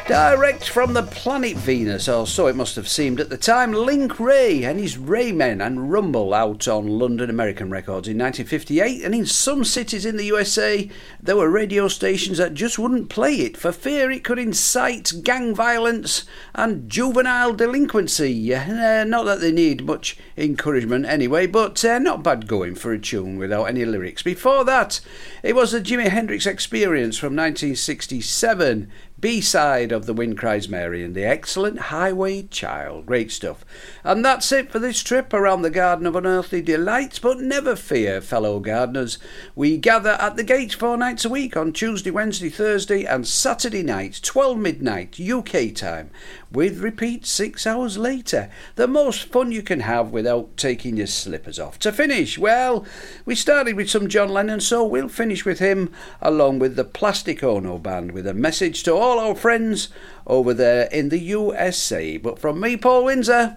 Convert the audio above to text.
Direct from the planet Venus, or so it must have seemed at the time, Link Wray and his Raymen and Rumble out on London American Records in 1958, and in some cities in the USA there were radio stations that just wouldn't play it for fear it could incite gang violence and juvenile delinquency. Not that they need much encouragement anyway, but not bad going for a tune without any lyrics. Before that, it was the Jimi Hendrix Experience from 1967, B-side of The Wind Cries Mary and the excellent Highway Child. Great stuff. And that's it for this trip around the Garden of Unearthly Delights, but never fear, fellow gardeners. We gather at the gate 4 nights a week on Tuesday, Wednesday, Thursday and Saturday night, 12 midnight UK time, with repeat 6 hours later. The most fun you can have without taking your slippers off. To finish, well, we started with some John Lennon, so we'll finish with him, along with the Plastic Ono Band, with a message to all our friends over there in the USA. But from me, Paul Windsor,